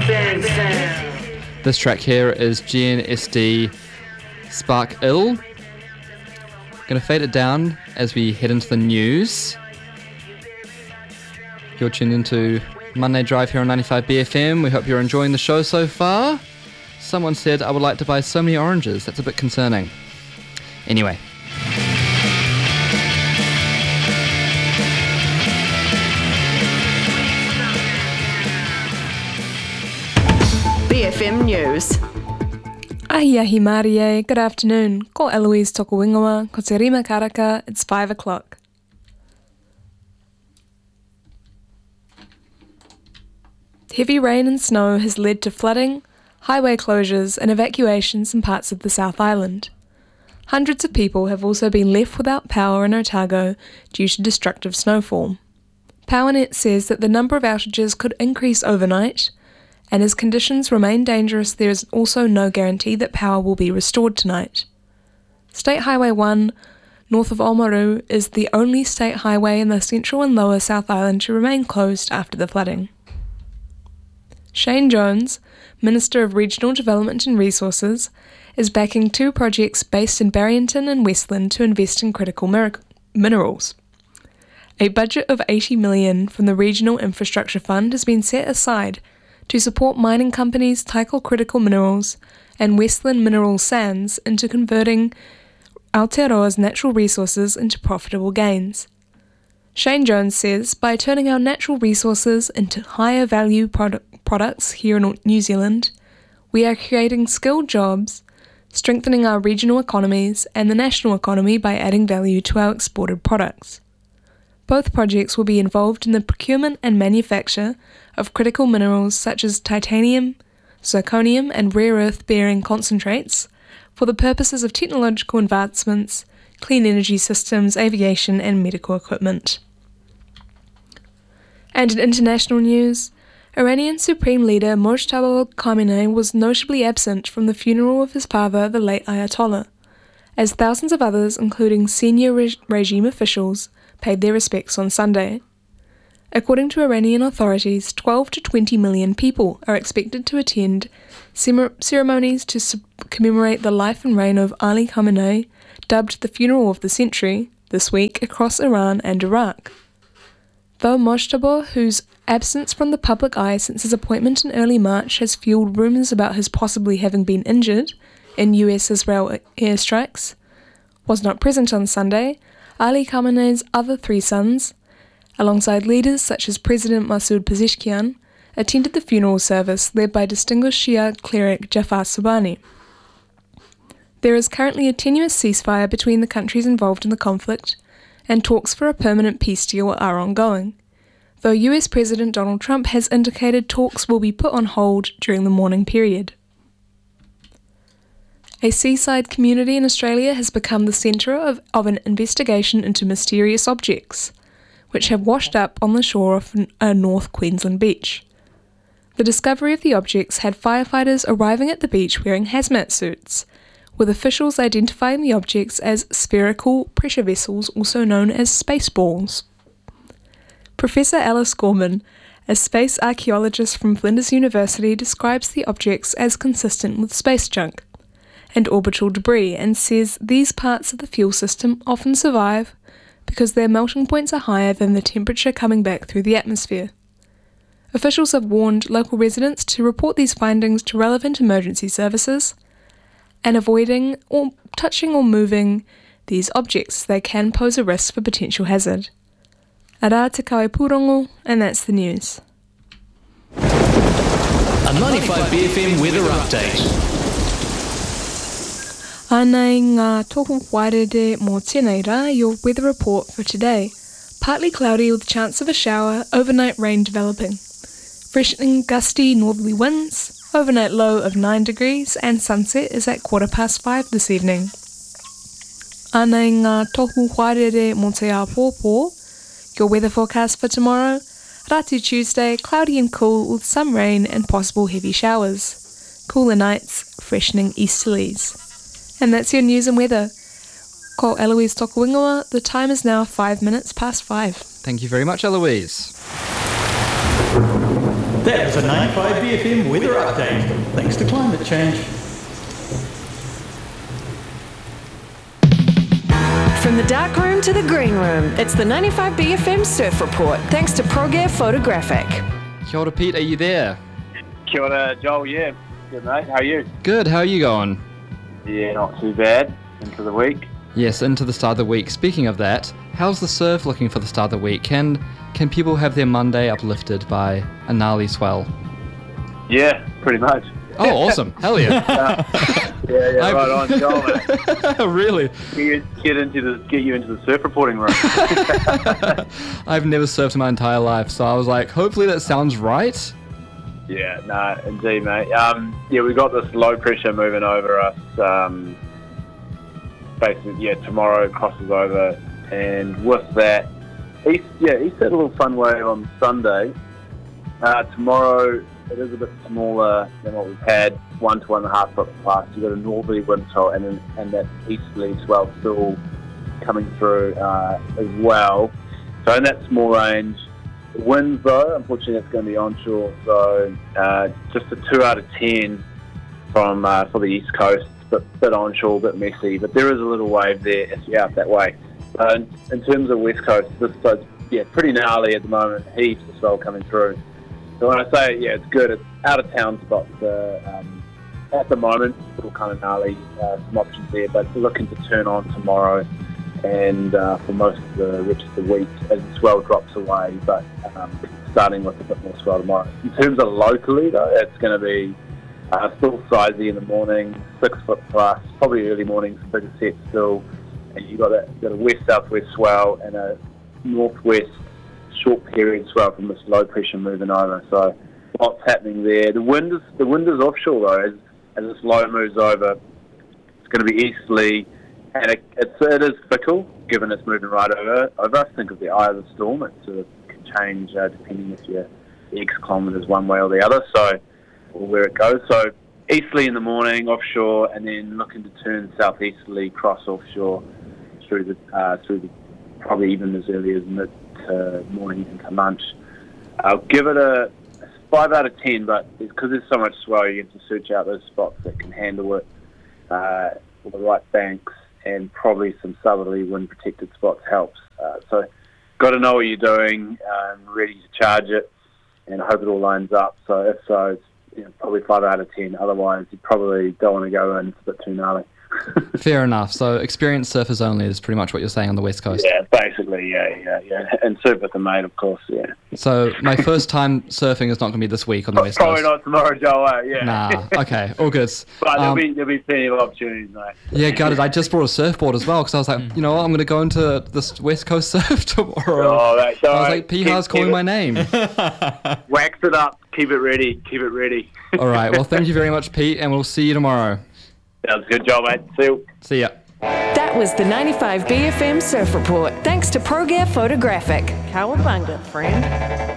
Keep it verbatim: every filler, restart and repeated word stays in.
This track here is G N S D Spark Ill. Gonna fade it down as we head into the news. You're tuned into Monday Drive here on ninety-five B F M. We hope you're enjoying the show so far. Someone said, I would like to buy so many oranges. That's a bit concerning. Anyway. B F M News. Ahi ahi Marie, good afternoon. Ko Eloise toko wingoa, ko te rima karaka, it's five o'clock. Heavy rain and snow has led to flooding, highway closures and evacuations in parts of the South Island. Hundreds of people have also been left without power in Otago due to destructive snowfall. PowerNet says that the number of outages could increase overnight, and as conditions remain dangerous, there is also no guarantee that power will be restored tonight. State Highway one, north of Oamaru, is the only state highway in the central and lower South Island to remain closed after the flooding. Shane Jones, Minister of Regional Development and Resources, is backing two projects based in Barrington and Westland to invest in critical mir- minerals. A budget of eighty million dollars from the Regional Infrastructure Fund has been set aside to support mining companies Taikal Critical Minerals and Westland Mineral Sands into converting Aotearoa's natural resources into profitable gains. Shane Jones says, by turning our natural resources into higher value product products here in New Zealand, we are creating skilled jobs, strengthening our regional economies and the national economy by adding value to our exported products. Both projects will be involved in the procurement and manufacture of critical minerals such as titanium, zirconium and rare earth-bearing concentrates for the purposes of technological advancements, clean energy systems, aviation and medical equipment. And in international news, Iranian Supreme Leader Mojtaba Khamenei was notably absent from the funeral of his father, the late Ayatollah, as thousands of others, including senior re- regime officials, paid their respects on Sunday. According to Iranian authorities, twelve to twenty million people are expected to attend cer- ceremonies to su- commemorate the life and reign of Ali Khamenei, dubbed the funeral of the century, this week across Iran and Iraq. Though Mojtaba, whose absence from the public eye since his appointment in early March has fueled rumours about his possibly having been injured in U S-Israel airstrikes, was not present on Sunday, Ali Khamenei's other three sons, alongside leaders such as President Masoud Pezeshkian, attended the funeral service led by distinguished Shia cleric Jafar Subani. There is currently a tenuous ceasefire between the countries involved in the conflict, and talks for a permanent peace deal are ongoing, though U S President Donald Trump has indicated talks will be put on hold during the mourning period. A seaside community in Australia has become the centre of, of an investigation into mysterious objects, which have washed up on the shore of a North Queensland beach. The discovery of the objects had firefighters arriving at the beach wearing hazmat suits, with officials identifying the objects as spherical pressure vessels, also known as space balls. Professor Alice Gorman, a space archaeologist from Flinders University, describes the objects as consistent with space junk and orbital debris and says these parts of the fuel system often survive because their melting points are higher than the temperature coming back through the atmosphere. Officials have warned local residents to report these findings to relevant emergency services and avoiding or touching or moving these objects. They can pose a risk for potential hazard. Ara te kawe pūrongo, and that's the news. A ninety-five B F M weather update. Anei ngā tohu wairere mō tēnei rā, your weather report for today. Partly cloudy with a chance of a shower, overnight rain developing. Freshening gusty northerly winds, overnight low of nine degrees, and sunset is at quarter past five this evening. Anei ngā tohu wairere mō te āpōpō, your weather forecast for tomorrow. Ratu Tuesday, cloudy and cool with some rain and possible heavy showers. Cooler nights, freshening easterlies. And that's your news and weather. Ko Eloise toko ingoa, the time is now five minutes past five. Thank you very much, Eloise. That was a ninety-five B F M weather update, thanks to climate change. From the dark room to the green room, it's the ninety-five B F M Surf Report, thanks to ProGear Photographic. Kia ora, Pete, are you there? Kia ora, Joel, yeah. Good, mate. How are you? Good, how are you going? Yeah, not too bad. Into the week. Yes, into the start of the week. Speaking of that, how's the surf looking for the start of the week? Can can people have their Monday uplifted by a gnarly swell? Yeah, pretty much. Oh, awesome. Hell yeah. Uh, yeah, yeah, I've- right on, Joel, mate. Really? Get, get, into the, get you into the surf reporting room. I've never surfed in my entire life, so I was like, hopefully that sounds right. Yeah, no, indeed, mate. Um, yeah, we got this low pressure moving over us. Um, basically, yeah, tomorrow crosses over, and with that, East, yeah, East had a little fun wave on Sunday. Uh, tomorrow, it is a bit smaller than what we've had, one to one and a half foot plus. You've got a northerly wind swell and, an- and that easterly swell still coming through uh, as well. So in that small range, winds though, unfortunately it's going to be onshore, so uh, just a two out of ten from uh, for the east coast, but bit onshore, a bit messy, but there is a little wave there if you're out that way. Uh, in, in terms of west coast, this side's yeah, pretty gnarly at the moment, heaps of swell coming through. So when I say, yeah, it's good, it's out of town spots uh, um, at the moment, still kind of gnarly, uh, some options there, but looking to turn on tomorrow and uh, for most of the rest of the week as the swell drops away, but um, starting with a bit more swell tomorrow. In terms of locally though, it's going to be uh, still sizey in the morning, six foot plus, probably early mornings, bigger set still, and you've got a, you've got a west-southwest swell and a northwest short period swell from this low pressure moving over. So lots happening there. The wind is the wind is offshore though. As, as this low moves over, it's going to be easterly, and it, it's it is fickle given it's moving right over over us. Think of the eye of the storm. It sort of can change uh, depending if you're X kilometres one way or the other. So or where it goes. So easterly in the morning, offshore, and then looking to turn southeasterly, cross offshore through the uh, through the probably even as early as mid to morning into lunch. I'll give it a five out of ten, but because there's so much swell, you get to search out those spots that can handle it, uh, with the right banks, and probably some southerly wind protected spots helps. Uh, so, got to know what you're doing, um, ready to charge it, and I hope it all lines up. So if so, it's you know, probably five out of ten. Otherwise, you probably don't want to go in. It's a bit too gnarly. Fair enough. So experienced surfers only is pretty much what you're saying on the West Coast. Yeah, basically, yeah, yeah, yeah. And surf with a mate, of course, yeah. So my first time surfing is not going to be this week on the West Probably Coast. not tomorrow, Joel, uh, yeah. Nah, okay, all good. But there'll, Um, be, there'll be plenty of opportunities, mate. Yeah, got it. I just brought a surfboard as well because I was like, you know what, I'm going to go into this West Coast surf tomorrow. Oh, that's I all was right. like, Piha's Keep- calling keep my it- name. Wax it up. Keep it ready. Keep it ready. All right, well, thank you very much, Pete, and we'll see you tomorrow. Sounds good, Joel, mate. See you. See ya. That was the ninety-five B F M Surf Report, thanks to ProGear Photographic. Cowabunga, friend.